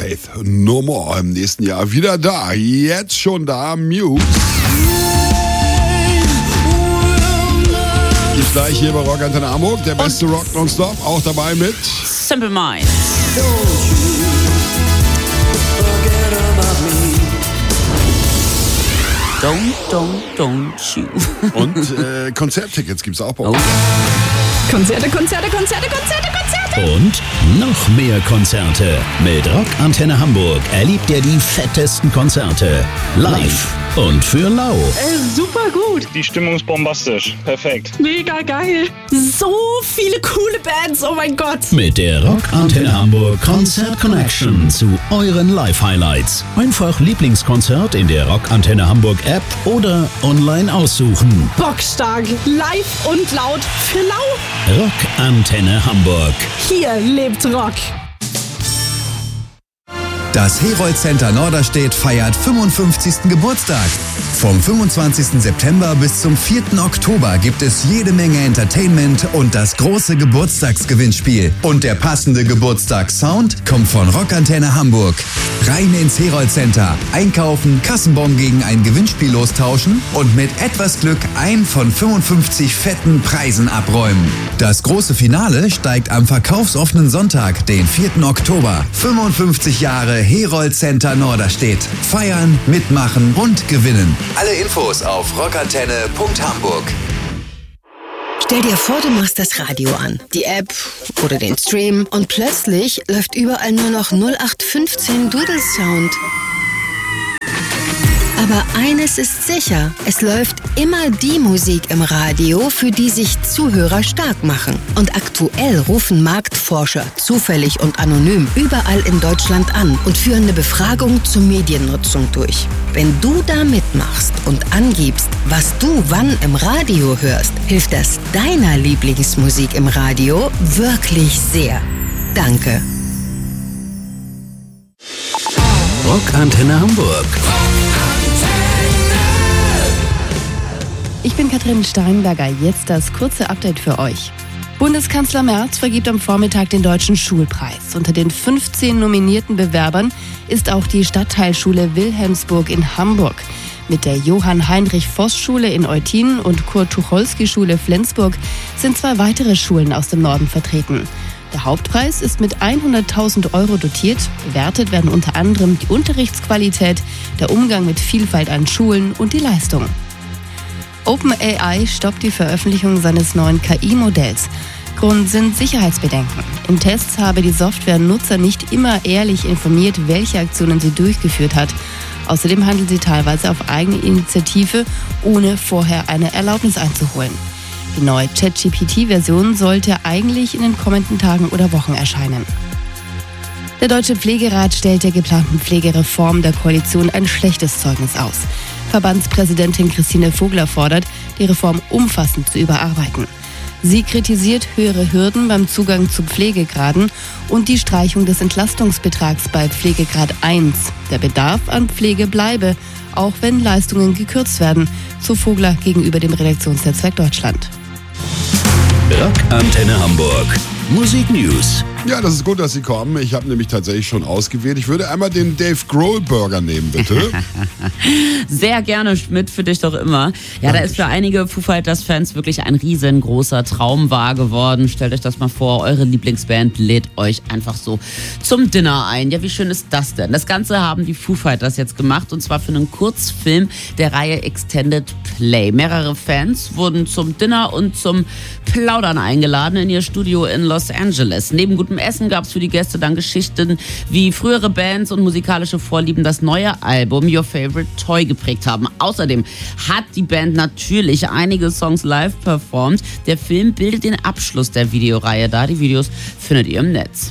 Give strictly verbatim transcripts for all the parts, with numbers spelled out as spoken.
Faith No More im nächsten Jahr wieder da. Jetzt schon da, Muse. Ist gleich hier bei Rock Antenne Hamburg, der beste Rock nonstop, auch dabei mit Simple Minds. Don't, don't, don't you. Und äh, Konzerttickets gibt's auch bei uns. Oh. Konzerte, Konzerte, Konzerte, Konzerte, Konzerte. Und noch mehr Konzerte. Mit Rock Antenne Hamburg erlebt ihr die fettesten Konzerte. Live und für lau. Äh, super gut. Die Stimmung ist bombastisch. Perfekt. Mega geil. So viele coole Bands. Oh mein Gott. Mit der Rock Antenne Hamburg Konzert Connection zu euren Live-Highlights. Einfach Lieblingskonzert in der Rock Antenne Hamburg App oder online aussuchen. Bockstark. Live und laut für lau. Rock Antenne Hamburg. Hier lebt Rock. Das Herold Center Norderstedt feiert fünfundfünfzigsten Geburtstag. Vom fünfundzwanzigsten September bis zum vierten Oktober gibt es jede Menge Entertainment und das große Geburtstagsgewinnspiel. Und der passende Geburtstagssound kommt von Rock Antenne Hamburg. Rein ins Herold Center, einkaufen, Kassenbon gegen ein Gewinnspiel lostauschen und mit etwas Glück ein von fünfundfünfzig fetten Preisen abräumen. Das große Finale steigt am verkaufsoffenen Sonntag, den vierten Oktober. fünfundfünfzig Jahre Herold Center Norderstedt. Feiern, mitmachen und gewinnen. Alle Infos auf rockantenne punkt hamburg. Stell dir vor, du machst das Radio an, die App oder den Stream und plötzlich läuft überall nur noch null acht fünfzehn Doodle Sound. Aber eines ist sicher, es läuft immer die Musik im Radio, für die sich Zuhörer stark machen. Und aktuell rufen Marktforscher zufällig und anonym überall in Deutschland an und führen eine Befragung zur Mediennutzung durch. Wenn du da mitmachst und angibst, was du wann im Radio hörst, hilft das deiner Lieblingsmusik im Radio wirklich sehr. Danke. Rock Antenne Hamburg. Ich bin Katrin Steinberger, jetzt das kurze Update für euch. Bundeskanzler Merz vergibt am Vormittag den Deutschen Schulpreis. Unter den fünfzehn nominierten Bewerbern ist auch die Stadtteilschule Wilhelmsburg in Hamburg. Mit der Johann-Heinrich-Voss-Schule in Eutin und Kurt-Tucholsky-Schule Flensburg sind zwei weitere Schulen aus dem Norden vertreten. Der Hauptpreis ist mit hunderttausend Euro dotiert. Bewertet werden unter anderem die Unterrichtsqualität, der Umgang mit Vielfalt an Schulen und die Leistung. OpenAI stoppt die Veröffentlichung seines neuen K I-Modells. Grund sind Sicherheitsbedenken. In Tests habe die Software Nutzer nicht immer ehrlich informiert, welche Aktionen sie durchgeführt hat. Außerdem handelt sie teilweise auf eigene Initiative, ohne vorher eine Erlaubnis einzuholen. Die neue ChatGPT-Version sollte eigentlich in den kommenden Tagen oder Wochen erscheinen. Der Deutsche Pflegerat stellt der geplanten Pflegereform der Koalition ein schlechtes Zeugnis aus. Verbandspräsidentin Christine Vogler fordert, die Reform umfassend zu überarbeiten. Sie kritisiert höhere Hürden beim Zugang zu Pflegegraden und die Streichung des Entlastungsbetrags bei Pflegegrad eins. Der Bedarf an Pflege bleibe, auch wenn Leistungen gekürzt werden, so Vogler gegenüber dem Redaktionsnetzwerk Deutschland. Rock Antenne Hamburg. Musik News. Ja, das ist gut, dass Sie kommen. Ich habe nämlich tatsächlich schon ausgewählt. Ich würde einmal den Dave Grohl Burger nehmen, bitte. Sehr gerne, Schmidt, für dich doch immer. Ja, da ist für einige Foo Fighters-Fans wirklich ein riesengroßer Traum wahr geworden. Stellt euch das mal vor, eure Lieblingsband lädt euch einfach so zum Dinner ein. Ja, wie schön ist das denn? Das Ganze haben die Foo Fighters jetzt gemacht, und zwar für einen Kurzfilm der Reihe Extended Play. Mehrere Fans wurden zum Dinner und zum Plaudern eingeladen in ihr Studio in Los Angeles. Neben gutem Essen gab es für die Gäste dann Geschichten, wie frühere Bands und musikalische Vorlieben das neue Album Your Favorite Toy geprägt haben. Außerdem hat die Band natürlich einige Songs live performt. Der Film bildet den Abschluss der Videoreihe dar. Die Videos findet ihr im Netz.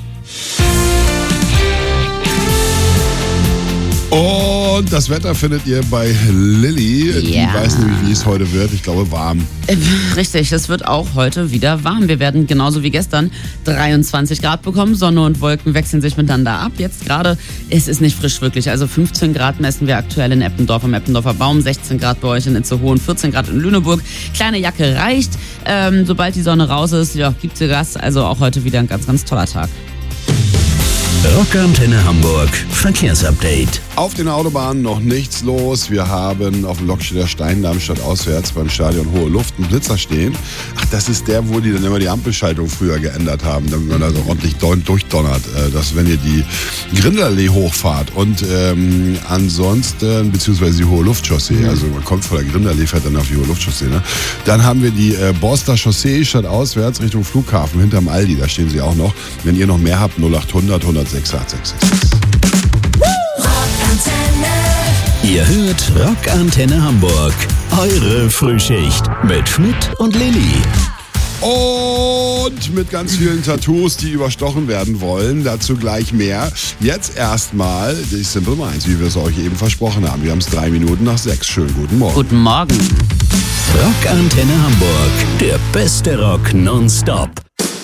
Und das Wetter findet ihr bei Lilly. Ja. Die weiß nämlich, wie es heute wird. Ich glaube, warm. Richtig, es wird auch heute wieder warm. Wir werden genauso wie gestern dreiundzwanzig Grad bekommen. Sonne und Wolken wechseln sich miteinander ab. Jetzt gerade, es ist nicht frisch wirklich. Also fünfzehn Grad messen wir aktuell in Eppendorf am Eppendorfer Baum. sechzehn Grad bei euch in Itzehoe, vierzehn Grad in Lüneburg. Kleine Jacke reicht. Ähm, sobald die Sonne raus ist, ja, gibt's Gas. Also auch heute wieder ein ganz, ganz toller Tag. Rockantenne Hamburg Verkehrsupdate. Auf den Autobahnen noch nichts los. Wir haben auf dem Lokstädter Steindamm statt auswärts beim Stadion Hohe Luft einen Blitzer stehen. Ach, das ist der, wo die dann immer die Ampelschaltung früher geändert haben, damit man da so ordentlich durchdonnert. Dass, wenn ihr die Grindelallee hochfahrt und ähm, ansonsten, beziehungsweise die Hohe Luftchaussee, also man kommt von der Grindelallee, fährt dann auf die Hohe Luftchaussee, ne? Dann haben wir die äh, Borster Chaussee statt auswärts Richtung Flughafen hinterm Aldi, da stehen sie auch noch. Wenn ihr noch mehr habt, null acht hundert, hundertsechs, acht sechs sechs. Ihr hört Rockantenne Hamburg. Eure Frühschicht mit Schmidt und Lilly. Und mit ganz vielen Tattoos, die überstochen werden wollen. Dazu gleich mehr. Jetzt erstmal die Simple Minds, wie wir es euch eben versprochen haben. Wir haben es drei Minuten nach sechs. Schönen guten Morgen. Guten Morgen. Rockantenne Hamburg. Der beste Rock nonstop.